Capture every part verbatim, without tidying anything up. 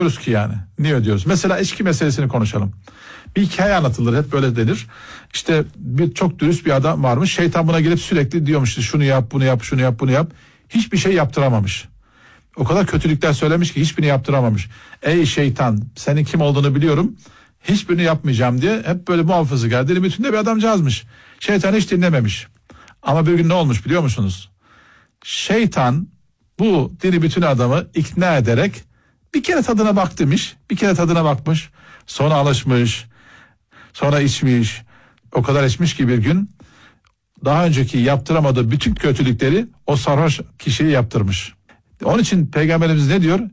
Diyoruz ki yani. Niye diyoruz? Mesela içki meselesini konuşalım. Bir hikaye anlatılır, hep böyle denir. İşte bir çok dürüst bir adam varmış. Şeytan buna gelip sürekli diyormuş, şunu yap, bunu yap, şunu yap, bunu yap. Hiçbir şey yaptıramamış. O kadar kötülükler söylemiş ki hiçbirini yaptıramamış. Ey şeytan, senin kim olduğunu biliyorum. Hiçbirini yapmayacağım diye hep böyle muhafazakar, dili bütünde bir adamcağızmış. Şeytan hiç dinlememiş. Ama bir gün ne olmuş biliyor musunuz? Şeytan bu dili bütün adamı ikna ederek bir kere tadına bak demiş. Bir kere tadına bakmış. Sonra alışmış. Sonra içmiş. O kadar içmiş ki bir gün daha önceki yaptıramadığı bütün kötülükleri o sarhoş kişiye yaptırmış. Onun için Peygamberimiz ne diyor?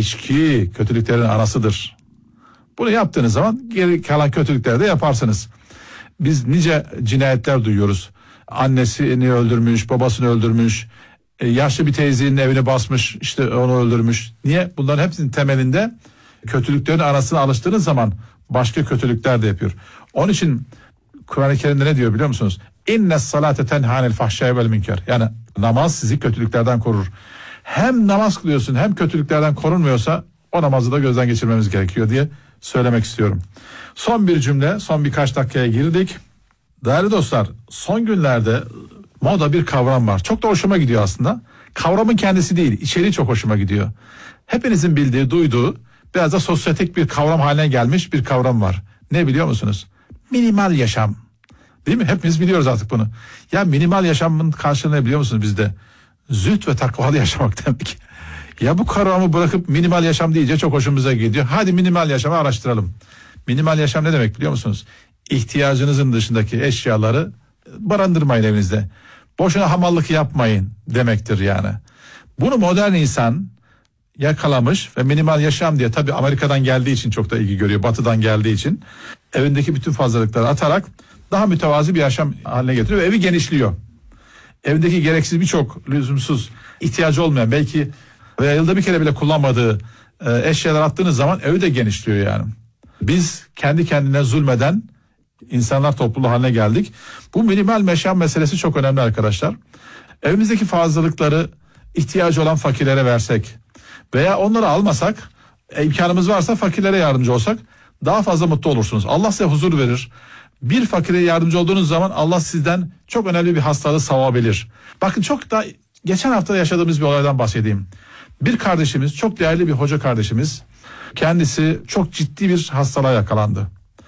İçki kötülüklerin anasıdır. Bunu yaptığınız zaman geri kalan kötülükleri de yaparsınız. Biz nice cinayetler duyuyoruz. Annesini öldürmüş, babasını öldürmüş, yaşlı bir teyzenin evini basmış, işte onu öldürmüş. Niye? Bunların hepsinin temelinde kötülüklerin anasına alıştığınız zaman başka kötülükler de yapıyor. Onun için Kur'an-ı Kerim'de ne diyor biliyor musunuz? İnne salate tenhanel fahşâ vel münker. Yani namaz sizi kötülüklerden korur. Hem namaz kılıyorsun hem kötülüklerden korunmuyorsa o namazı da gözden geçirmemiz gerekiyor diye söylemek istiyorum. Son bir cümle, son birkaç dakikaya girdik. Değerli dostlar, son günlerde moda bir kavram var. Çok da hoşuma gidiyor aslında. Kavramın kendisi değil, içeriği çok hoşuma gidiyor. Hepinizin bildiği, duyduğu, biraz da sosyetik bir kavram haline gelmiş bir kavram var. Ne biliyor musunuz? Minimal yaşam. Değil mi? Hepimiz biliyoruz artık bunu. Ya minimal yaşamın karşılığı ne biliyor musunuz bizde? Züht ve takvalı yaşamak demek. Ya bu kavramı bırakıp minimal yaşam deyince çok hoşumuza gidiyor. Hadi minimal yaşamı araştıralım. Minimal yaşam ne demek biliyor musunuz? İhtiyacınızın dışındaki eşyaları barındırmayın evinizde. Boşuna hamallık yapmayın demektir yani. Bunu modern insan yakalamış ve minimal yaşam diye, tabii Amerika'dan geldiği için çok da ilgi görüyor. Batı'dan geldiği için evindeki bütün fazlalıkları atarak daha mütevazi bir yaşam haline getiriyor ve evi genişliyor. Evindeki gereksiz birçok lüzumsuz, ihtiyacı olmayan, belki veya yılda bir kere bile kullanmadığı e, eşyalar attığınız zaman evi de genişliyor yani. Biz kendi kendine zulmeden insanlar topluluğu haline geldik. Bu minimal yaşam meselesi çok önemli arkadaşlar. Evimizdeki fazlalıkları ihtiyacı olan fakirlere versek veya onları almasak, imkanımız varsa fakirlere yardımcı olsak daha fazla mutlu olursunuz. Allah size huzur verir. Bir fakire yardımcı olduğunuz zaman Allah sizden çok önemli bir hastalığı savabilir. Bakın, çok da geçen hafta yaşadığımız bir olaydan bahsedeyim. Bir kardeşimiz, çok değerli bir hoca kardeşimiz, kendisi çok ciddi bir hastalığa yakalandı.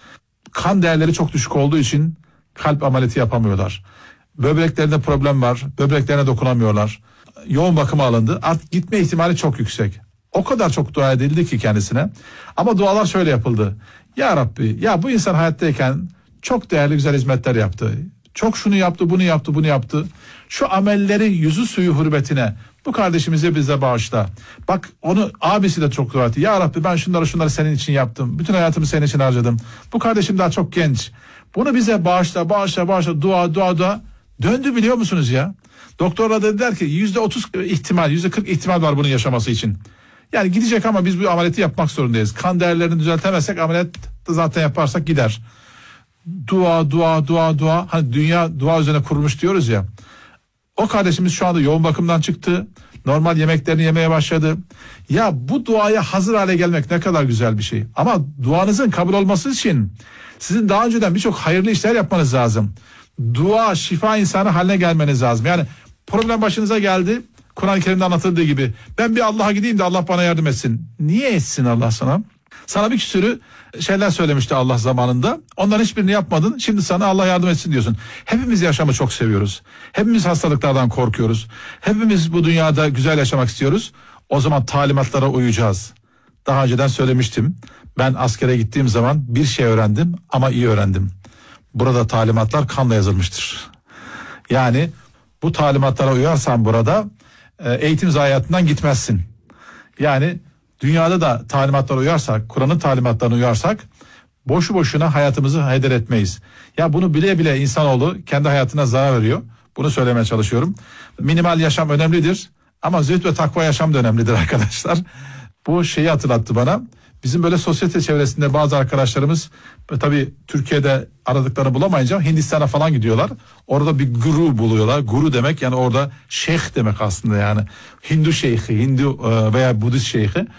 Kan değerleri çok düşük olduğu için kalp ameliyatı yapamıyorlar. Böbreklerinde problem var, böbreklerine dokunamıyorlar. Yoğun bakıma alındı. Artık gitme ihtimali çok yüksek. O kadar çok dua edildi ki kendisine. Ama dualar şöyle yapıldı. Ya Rabbi, ya bu insan hayattayken çok değerli güzel hizmetler yaptı. Çok şunu yaptı, bunu yaptı, bunu yaptı. Şu amelleri yüzü suyu hürmetine bu kardeşimize bize bağışla. Bak, onu abisi de çok dua etti. Ya Rabbi, ben şunları şunları senin için yaptım. Bütün hayatımı senin için harcadım. Bu kardeşim daha çok genç. Bunu bize bağışla, bağışla, bağışla. Dua, dua, dua. Döndü biliyor musunuz ya? Doktorlar dediler ki yüzde otuz ihtimal, yüzde kırk ihtimal var bunun yaşaması için. Yani gidecek ama biz bu ameliyatı yapmak zorundayız. Kan değerlerini düzeltemezsek ameliyat zaten yaparsak gider. Dua, dua, dua, dua. Hani dünya dua üzerine kurulmuş diyoruz ya. O kardeşimiz şu anda yoğun bakımdan çıktı. Normal yemeklerini yemeye başladı. Ya bu duaya hazır hale gelmek ne kadar güzel bir şey. Ama duanızın kabul olması için sizin daha önceden birçok hayırlı işler yapmanız lazım. Dua, şifa insanı haline gelmeniz lazım. Yani problem başınıza geldi. Kur'an-ı Kerim'de anlatıldığı gibi. Ben bir Allah'a gideyim de Allah bana yardım etsin. Niye etsin Allah sana? Sana bir sürü şeyler söylemişti Allah zamanında. Onların hiçbirini yapmadın. Şimdi sana Allah yardım etsin diyorsun. Hepimiz yaşamı çok seviyoruz. Hepimiz hastalıklardan korkuyoruz. Hepimiz bu dünyada güzel yaşamak istiyoruz. O zaman talimatlara uyacağız. Daha önceden söylemiştim. Ben askere gittiğim zaman bir şey öğrendim ama iyi öğrendim. Burada talimatlar kanla yazılmıştır. Yani bu talimatlara uyarsan burada eğitim zayiatından gitmezsin. Yani dünyada da talimatlara uyarsak, Kur'an'ın talimatlarına uyarsak boşu boşuna hayatımızı heder etmeyiz. Ya bunu bile bile insanoğlu kendi hayatına zarar veriyor. Bunu söylemeye çalışıyorum. Minimal yaşam önemlidir ama zühd ve takva yaşam da önemlidir arkadaşlar. Bu şeyi hatırlattı bana. Bizim böyle sosyete çevresinde bazı arkadaşlarımız tabii Türkiye'de aradıklarını bulamayınca Hindistan'a falan gidiyorlar. Orada bir guru buluyorlar. Guru demek yani orada şeyh demek aslında yani. Hindu şeyhi, Hindu veya Budist şeyhi.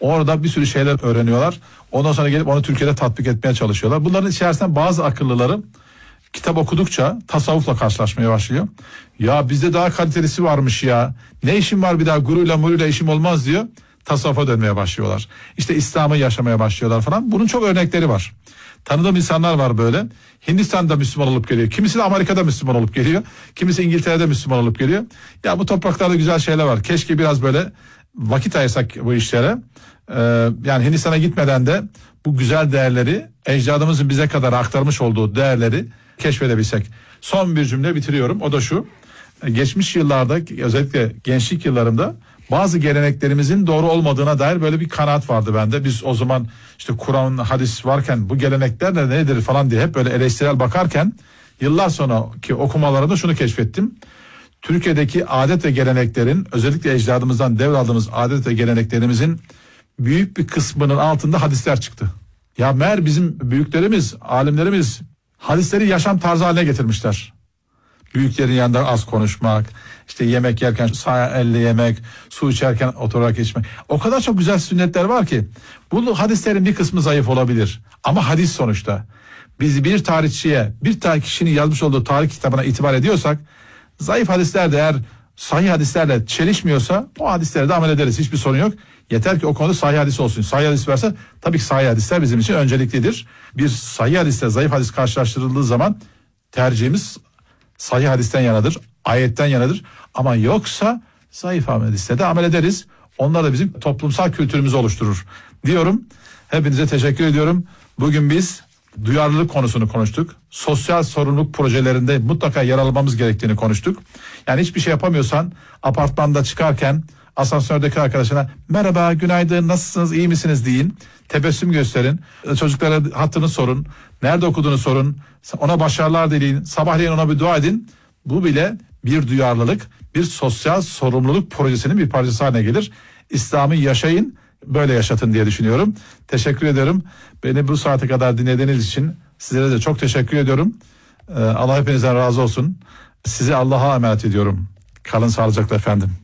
Orada bir sürü şeyler öğreniyorlar. Ondan sonra gelip onu Türkiye'de tatbik etmeye çalışıyorlar. Bunların içerisinden bazı akıllıları kitap okudukça tasavvufla karşılaşmaya başlıyor. Ya bizde daha kalitelisi varmış ya. Ne işim var bir daha guruyla muruyla işim olmaz diyor. Tasavvufa dönmeye başlıyorlar. İşte İslam'ı yaşamaya başlıyorlar falan. Bunun çok örnekleri var. Tanıdığım insanlar var böyle. Hindistan'da Müslüman olup geliyor. Kimisi de Amerika'da Müslüman olup geliyor. Kimisi İngiltere'de Müslüman olup geliyor. Ya bu topraklarda güzel şeyler var. Keşke biraz böyle vakit ayırsak bu işlere. Ee, yani Hindistan'a gitmeden de bu güzel değerleri, ecdadımızın bize kadar aktarmış olduğu değerleri keşfedebilsek. Son bir cümle bitiriyorum. O da şu. Geçmiş yıllarda, özellikle gençlik yıllarımda bazı geleneklerimizin doğru olmadığına dair böyle bir kanaat vardı bende. Biz o zaman işte Kur'an, hadis varken bu gelenekler de nedir falan diye hep böyle eleştirel bakarken yıllar sonraki okumalarımda şunu keşfettim. Türkiye'deki adet ve geleneklerin, özellikle ecdadımızdan devraldığımız adet ve geleneklerimizin büyük bir kısmının altında hadisler çıktı. Ya meğer bizim büyüklerimiz, alimlerimiz hadisleri yaşam tarzı haline getirmişler. Büyüklerin yanında az konuşmak, işte yemek yerken sağ elle yemek, su içerken oturarak içmek. O kadar çok güzel sünnetler var ki bu hadislerin bir kısmı zayıf olabilir. Ama hadis sonuçta. Biz bir tarihçiye, bir tane kişinin yazmış olduğu tarih kitabına itibar ediyorsak, zayıf hadisler de eğer sahih hadislerle çelişmiyorsa o hadislere de amel ederiz. Hiçbir sorun yok. Yeter ki o konuda sahih hadis olsun. Sahih hadis verse tabii ki sahih hadisler bizim için önceliklidir. Bir sahih hadisle zayıf hadis karşılaştırıldığı zaman tercihimiz sahih hadisten yanadır, ayetten yanadır. Ama yoksa zayıf hadiste de amel ederiz. Onlar da bizim toplumsal kültürümüzü oluşturur diyorum. Hepinize teşekkür ediyorum. Bugün biz duyarlılık konusunu konuştuk. Sosyal sorumluluk projelerinde mutlaka yer almamız gerektiğini konuştuk. Yani hiçbir şey yapamıyorsan apartmanda çıkarken asansördeki arkadaşına merhaba, günaydın, nasılsınız, iyi misiniz deyin. Tebessüm gösterin. Çocuklara hattını sorun. Nerede okuduğunu sorun. Ona başarılar dileyin. Sabahleyin ona bir dua edin. Bu bile bir duyarlılık, bir sosyal sorumluluk projesinin bir parçası haline gelir. İslam'ı yaşayın, böyle yaşatın diye düşünüyorum. Teşekkür ederim. Beni bu saate kadar dinlediğiniz için sizlere de çok teşekkür ediyorum. Ee, Allah hepinizden razı olsun. Sizi Allah'a emanet ediyorum. Kalın sağlıcakla efendim.